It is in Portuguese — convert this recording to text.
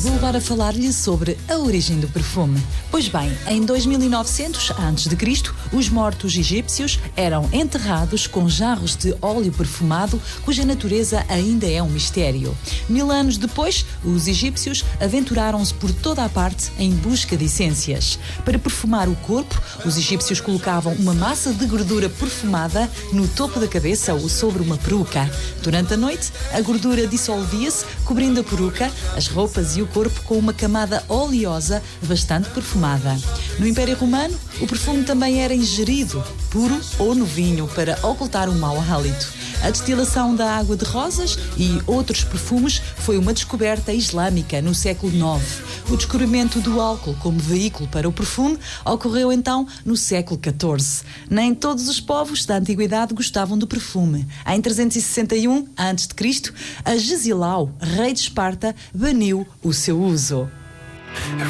Vou agora falar-lhe sobre a origem do perfume. Pois bem, em 2900 a.C., os mortos egípcios eram enterrados com jarros de óleo perfumado, cuja natureza ainda é um mistério. 1000 anos depois, os egípcios aventuraram-se por toda a parte em busca de essências. Para perfumar o corpo, os egípcios colocavam uma massa de gordura perfumada no topo da cabeça ou sobre uma peruca. Durante a noite, a gordura dissolvia-se, cobrindo a peruca, as roupas e o corpo com uma camada oleosa bastante perfumada. No Império Romano, o perfume também era ingerido, puro ou no vinho, para ocultar o mau hálito. A destilação da água de rosas e outros perfumes foi uma descoberta islâmica no século IX. O descobrimento do álcool como veículo para o perfume ocorreu então no século XIV. Nem todos os povos da antiguidade gostavam do perfume. Em 361 a.C., Agesilau, rei de Esparta, baniu o seu uso.